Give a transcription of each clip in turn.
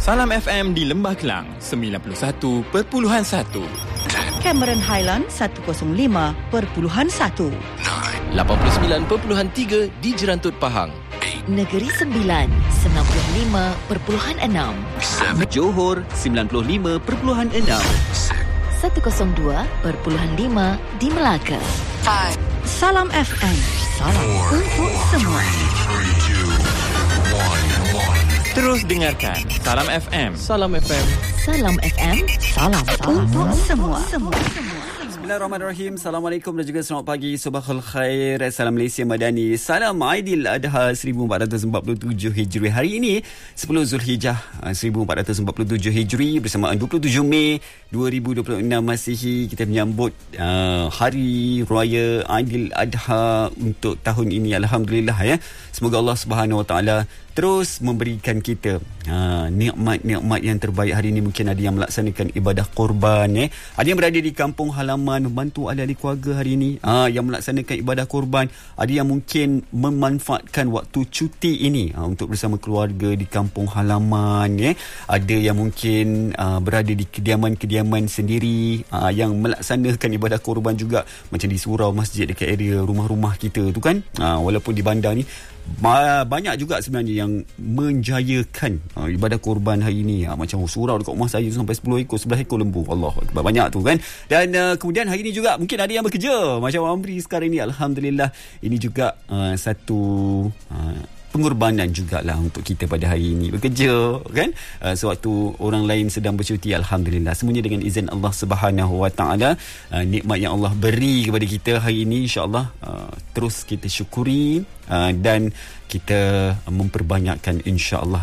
Salam FM di Lembah Kelang 91.1, Cameron Highland 105.1, 89.3 di Jerantut Pahang, Negeri Sembilan 95.6, Johor 95.6, 102.5 di Melaka. Salam FM. Salam untuk semua. Terus dengarkan Salam FM. Salam FM. Salam FM. Salam untuk semua. Bismillahirrahmanirrahim. Assalamualaikum dan juga selamat pagi. Subahul khair. Salam Malaysia Madani. Salam Aidil Adha 1447 Hijri. Hari ini 10 Zulhijjah 1447 Hijri bersamaan 27 Mei 2026 Masihi. Kita menyambut Hari Raya Aidil Adha untuk tahun ini. Alhamdulillah ya. Semoga Allah Subhanahu Wa Taala terus memberikan kita nikmat-nikmat yang terbaik. Hari ini mungkin ada yang melaksanakan ibadah korban, ada yang berada di kampung halaman membantu ahli-ahli keluarga hari ini, yang melaksanakan ibadah korban. Ada yang mungkin memanfaatkan waktu cuti ini untuk bersama keluarga di kampung halaman, ada yang mungkin berada di kediaman-kediaman sendiri, yang melaksanakan ibadah korban juga, macam di surau masjid dekat area rumah-rumah kita tu kan. Walaupun di bandar ni banyak juga sebenarnya yang menjayakan ibadah korban hari ini. Macam surau dekat rumah saya tu sampai 10 ekor, 11 ekor lembu. Allah Akbar, banyak tu kan. Dan kemudian hari ini juga mungkin ada yang bekerja macam Amri sekarang ni. Alhamdulillah, ini juga satu pengorbanan jugalah untuk kita pada hari ini. Bekerja kan, sewaktu orang lain sedang bercuti. Alhamdulillah, semuanya dengan izin Allah Subhanahu Wa Taala. Nikmat yang Allah beri kepada kita hari ini, insya-Allah terus kita syukuri dan kita memperbanyakkan insya-Allah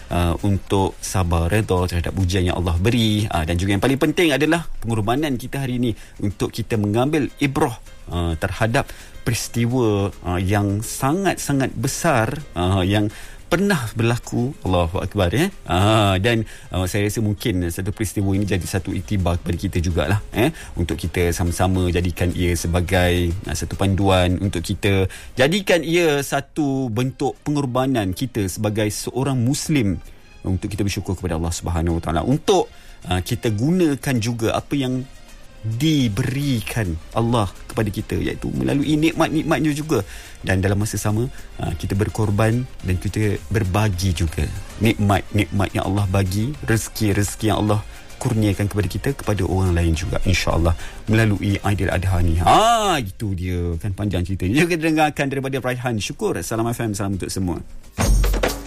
untuk sabar redha terhadap ujian yang Allah beri. Dan juga yang paling penting adalah pengorbanan kita hari ini untuk kita mengambil ibrah terhadap peristiwa yang sangat-sangat besar yang pernah berlaku. Allahu Akbar dan saya rasa mungkin satu peristiwa ini jadi satu iktibar kepada kita jugalah, untuk kita sama-sama jadikan ia sebagai satu panduan, untuk kita jadikan ia satu bentuk pengorbanan kita sebagai seorang Muslim, untuk kita bersyukur kepada Allah Subhanahu Wa Taala, untuk kita gunakan juga apa yang diberikan Allah kepada kita, iaitu melalui nikmat-nikmatnya juga. Dan dalam masa sama kita berkorban dan kita berbagi juga nikmat-nikmat yang Allah bagi, rezeki-rezeki yang Allah kurniakan kepada kita, kepada orang lain juga, insya-Allah melalui Aidil Adha ni. Itu dia kan, panjang cerita. Juga dengarkan daripada Raihan Syukur. Salam FM, salam untuk semua.